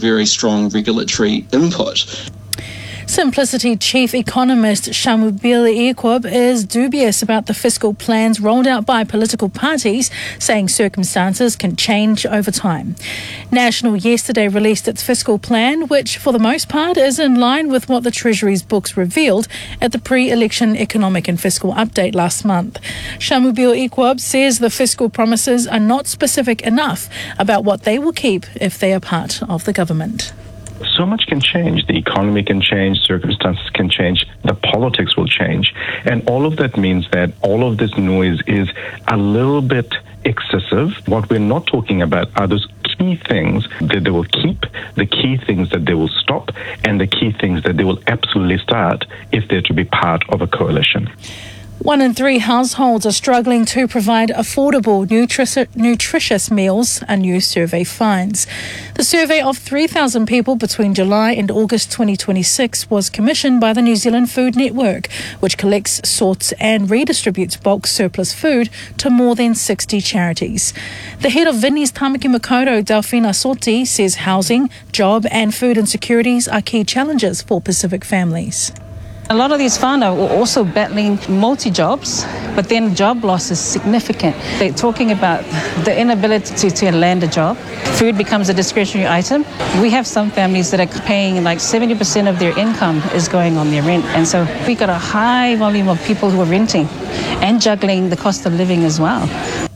very strong regulatory input. Simplicity Chief Economist Shamubila Equab is dubious about the fiscal plans rolled out by political parties, saying circumstances can change over time. National yesterday released its fiscal plan, which for the most part is in line with what the Treasury's books revealed at the pre-election economic and fiscal update last month. Shamubila Equab says the fiscal promises are not specific enough about what they will keep if they are part of the government. So much can change. The economy can change, circumstances can change, the politics will change. And all of that means that all of this noise is a little bit excessive. What we're not talking about are those key things that they will keep, the key things that they will stop, and the key things that they will absolutely start if they're to be part of a coalition. 1 in 3 households are struggling to provide affordable, nutritious meals, a new survey finds. The survey of 3,000 people between July and August 2026 was commissioned by the New Zealand Food Network, which collects, sorts and redistributes bulk surplus food to more than 60 charities. The head of Vinnie's Tamaki Makaurau, Delphina Soti, says housing, job and food insecurities are key challenges for Pacific families. A lot of these whānau are also battling multi-jobs, but then job loss is significant. They're talking about the inability to land a job. Food becomes a discretionary item. We have some families that are paying like 70% of their income is going on their rent. And so we got a high volume of people who are renting and juggling the cost of living as well.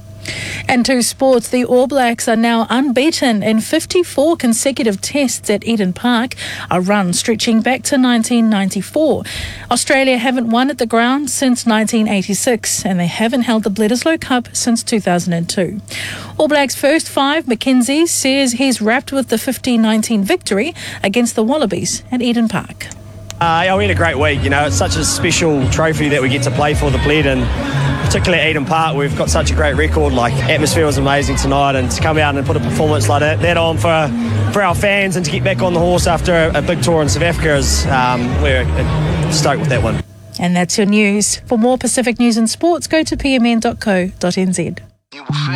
And to sports, the All Blacks are now unbeaten in 54 consecutive tests at Eden Park, a run stretching back to 1994. Australia haven't won at the ground since 1986, and they haven't held the Bledisloe Cup since 2002. All Blacks first five, McKenzie, says he's wrapped with the 15-19 victory against the Wallabies at Eden Park. We had a great week. It's such a special trophy that we get to play for the Bled, and particularly at Eden Park, we've got such a great record. Atmosphere was amazing tonight, and to come out and put a performance like that on for our fans and to get back on the horse after a big tour in South Africa we're stoked with that one. And that's your news. For more Pacific news and sports, go to pmn.co.nz.